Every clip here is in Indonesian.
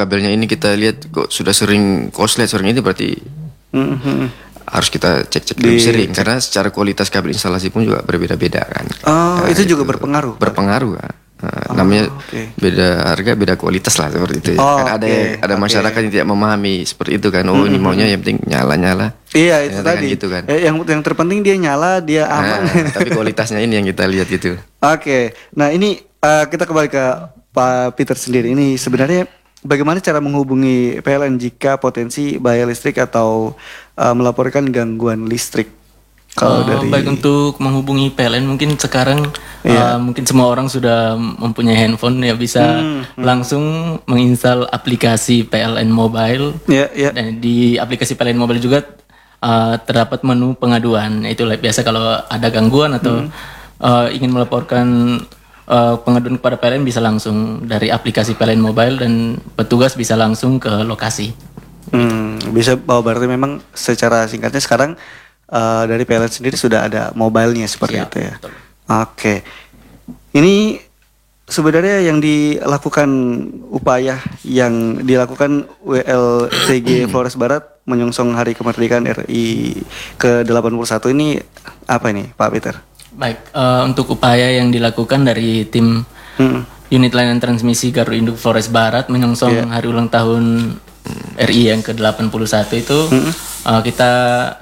kabelnya ini kita lihat kok sudah sering korslet sering ini berarti harus kita cek lebih sering karena secara kualitas kabel instalasi pun juga berbeda-beda kan. Itu juga berpengaruh. Berpengaruh kan. Namanya beda harga beda kualitas lah seperti itu. Karena ada masyarakat yang tidak memahami seperti itu kan. Ini maunya yang penting nyala. Iya itu tadi. Gitu kan. Yang terpenting dia nyala, dia aman. Tapi kualitasnya ini yang kita lihat gitu. Oke. Nah ini kita kembali ke Pak Peter sendiri. Ini sebenarnya bagaimana cara menghubungi PLN jika potensi bahaya listrik atau melaporkan gangguan listrik? Kalau baik untuk menghubungi PLN mungkin sekarang mungkin semua orang sudah mempunyai handphone ya bisa langsung menginstal aplikasi PLN Mobile. Dan di aplikasi PLN Mobile juga terdapat menu pengaduan. Itu biasa kalau ada gangguan atau ingin melaporkan pengaduan kepada PLN bisa langsung dari aplikasi PLN Mobile dan petugas bisa langsung ke lokasi. Bisa berarti memang secara singkatnya sekarang dari PLN sendiri sudah ada mobile-nya seperti itu ya. Betul. Oke. Ini sebenarnya yang dilakukan upaya yang dilakukan WLTG Flores Barat menyongsong Hari Kemerdekaan RI ke-81 ini apa ini Pak Peter? Baik, untuk upaya yang dilakukan dari tim Unit Layanan Transmisi Gardu Induk Flores Barat menyongsong hari ulang tahun RI yang ke-81 itu kita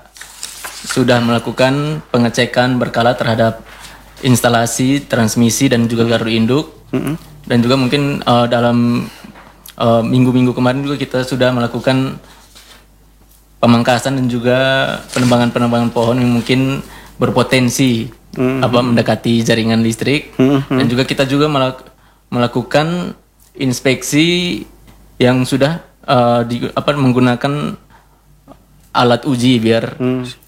sudah melakukan pengecekan berkala terhadap instalasi, transmisi dan juga gardu induk. Dan juga mungkin dalam minggu-minggu kemarin juga kita sudah melakukan pemangkasan dan juga penebangan pohon yang mungkin berpotensi mendekati jaringan listrik. Dan juga kita juga melakukan inspeksi yang sudah menggunakan alat uji biar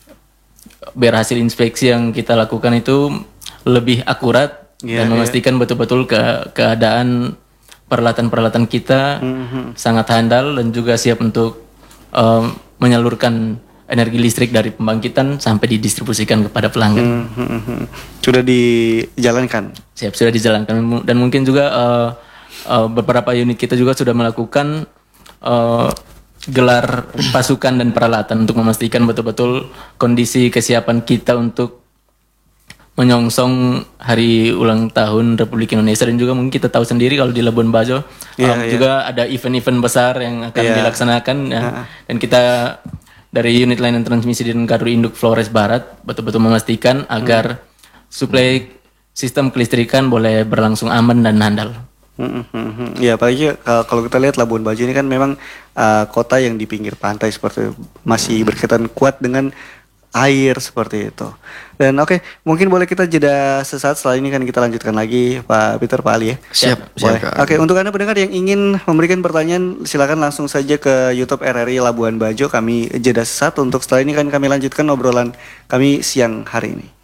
hasil inspeksi yang kita lakukan itu lebih akurat dan memastikan betul-betul keadaan peralatan-peralatan kita sangat handal dan juga siap untuk menyalurkan energi listrik dari pembangkitan sampai didistribusikan kepada pelanggan. Sudah dijalankan? Siap, sudah dijalankan dan mungkin juga beberapa unit kita juga sudah melakukan gelar pasukan dan peralatan untuk memastikan betul-betul kondisi kesiapan kita untuk menyongsong hari ulang tahun Republik Indonesia. Dan juga mungkin kita tahu sendiri kalau di Labuan Bajo juga ada event-event besar yang akan dilaksanakan dan kita dari Unit Layanan Transmisi dan Gardu Induk Flores Barat betul-betul memastikan agar suplai sistem kelistrikan boleh berlangsung aman dan handal. Ya apalagi kalau kita lihat Labuan Bajo ini kan memang kota yang di pinggir pantai seperti masih berkaitan kuat dengan air seperti itu. Dan mungkin boleh kita jeda sesaat, setelah ini kan kita lanjutkan lagi Pak Peter, Pak Ali ya. Siap. Oke, untuk Anda pendengar yang ingin memberikan pertanyaan silakan langsung saja ke YouTube RRI Labuan Bajo. Kami jeda sesaat, untuk setelah ini kan kami lanjutkan obrolan kami siang hari ini.